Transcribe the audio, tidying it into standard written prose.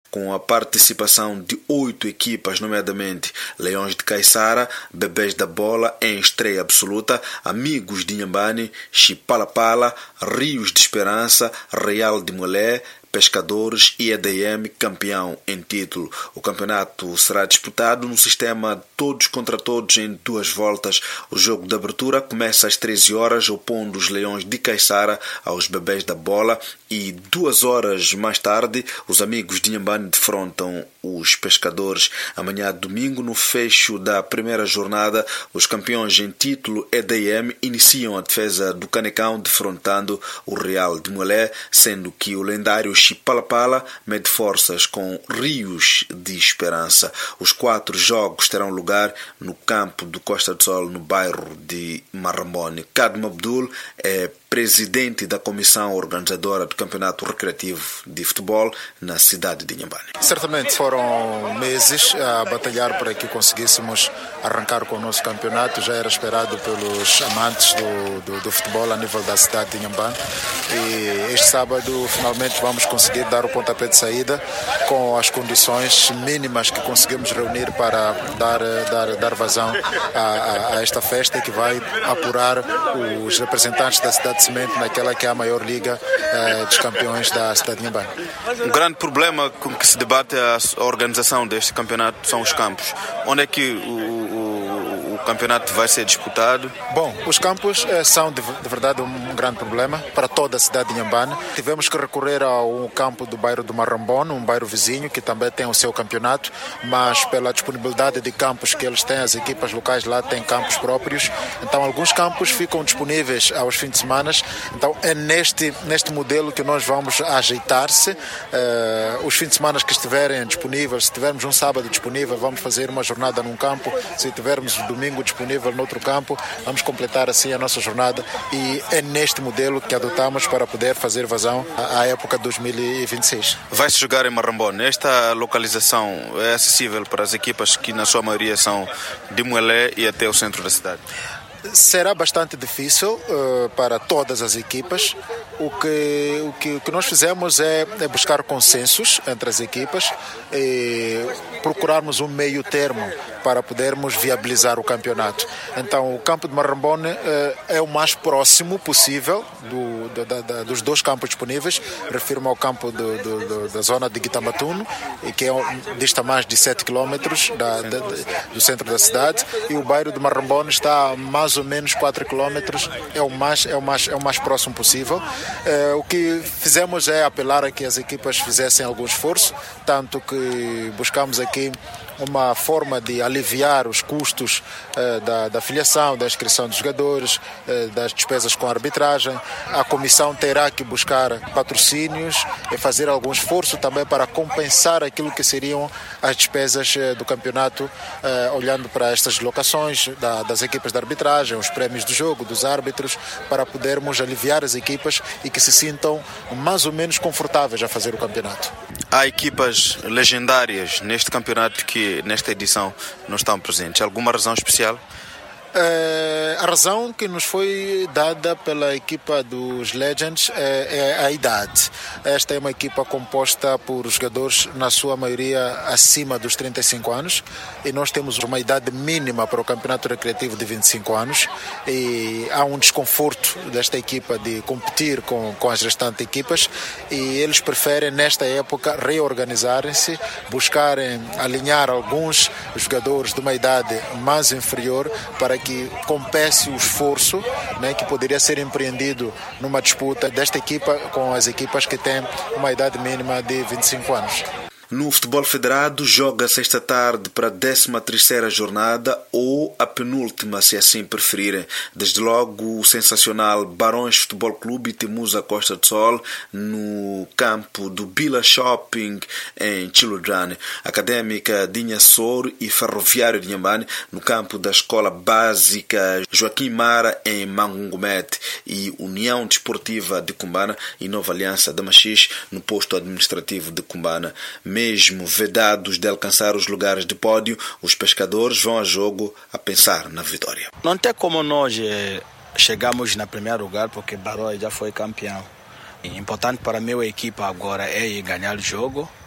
com a participação de 8 equipas, nomeadamente Leões de Caiçara, Bebés da Bola em estreia absoluta, Amigos de Inhambane, Chipalapala, Rios de Esperança, Real de Molé, Pescadores e EDM campeão em título. O campeonato será disputado no sistema todos contra todos em 2 voltas. O jogo de abertura começa às 13 horas, opondo os Leões de Caiçara aos Bebés da Bola, e 2 horas mais tarde os Amigos de Inhambane defrontam os Pescadores. Amanhã, domingo, no fecho da primeira jornada, os campeões em título EDM iniciam a defesa do Canecão defrontando o Real de Molé, sendo que o lendário Chipalapala mede forças com Rios de Esperança. Os 4 jogos terão lugar no campo do Costa do Sol, no bairro de Marrambone. Kadmo Abdul é presidente da comissão organizadora do Campeonato Recreativo de Futebol na cidade de Inhambane. Certamente foram meses a batalhar para que conseguíssemos arrancar com o nosso campeonato. Já era esperado pelos amantes do futebol a nível da cidade de Inhambane. E este sábado finalmente vamos conseguir dar o pontapé de saída com as condições mínimas que conseguimos reunir para dar vazão a esta festa que vai apurar os representantes da cidade de Cimento naquela que é a maior liga dos campeões da cidade de Inhambane. Um grande problema com que se debate a organização deste campeonato são os campos. Onde é que o campeonato vai ser disputado? Bom, os campos são de verdade um grande problema para toda a cidade de Inhambane. Tivemos que recorrer ao campo do bairro do Marrambone, um bairro vizinho que também tem o seu campeonato, mas pela disponibilidade de campos que eles têm, as equipas locais lá têm campos próprios, então alguns campos ficam disponíveis aos fins de semana. Então é neste modelo que nós vamos ajeitar-se. Os fins de semana que estiverem disponíveis, se tivermos um sábado disponível, vamos fazer uma jornada num campo. Se tivermos domingo disponível noutro campo, vamos completar assim a nossa jornada, e é neste modelo que adotamos para poder fazer vazão à época 2026. Vai-se jogar em Marrambone. Esta localização é acessível para as equipas que na sua maioria são de Molé e até o centro da cidade? Será bastante difícil para todas as equipas. O que nós fizemos é buscar consensos entre as equipas e procurarmos um meio termo para podermos viabilizar o campeonato. Então, o campo de Marrambone é o mais próximo possível dos 2 campos disponíveis. Refiro-me ao campo da zona de Guitambatuno, que dista mais de 7 km do centro da cidade, e o bairro de Marrambone está a mais ou menos 4 km, é o mais próximo possível. O que fizemos é apelar a que as equipas fizessem algum esforço, tanto que buscamos aqui uma forma de aliviar os custos da filiação, da inscrição dos jogadores, das despesas com a arbitragem. A comissão terá que buscar patrocínios e fazer algum esforço também para compensar aquilo que seriam as despesas do campeonato, olhando para estas locações das equipas de arbitragem, os prémios do jogo, dos árbitros, para podermos aliviar as equipas e que se sintam mais ou menos confortáveis a fazer o campeonato. Há equipas legendárias neste campeonato que nesta edição não estão presentes. Alguma razão especial? A razão que nos foi dada pela equipa dos Legends é a idade. Esta é uma equipa composta por jogadores, na sua maioria, acima dos 35 anos, e nós temos uma idade mínima para o campeonato recreativo de 25 anos, e há um desconforto desta equipa de competir com as restantes equipas, e eles preferem, nesta época, reorganizarem-se, buscarem alinhar alguns jogadores de uma idade mais inferior para que compense o esforço, né, que poderia ser empreendido numa disputa desta equipa com as equipas que têm uma idade mínima de 25 anos. No futebol federado, joga-se esta tarde para a 13ª jornada ou a penúltima, se assim preferirem. Desde logo o sensacional Barões Futebol Clube e Temusa Costa do Sol no campo do Bila Shopping em Chilodrane. Académica de Inhassoro e Ferroviário de Inhambane no campo da Escola Básica Joaquim Mara em Mangungumete, e União Desportiva de Cumbana e Nova Aliança da Machis no posto administrativo de Cumbana. Mesmo vedados de alcançar os lugares de pódio, os pescadores vão a jogo a pensar na vitória. Não tem como nós chegarmos no primeiro lugar, porque Barões já foi campeão. O importante para a minha equipa agora é ganhar o jogo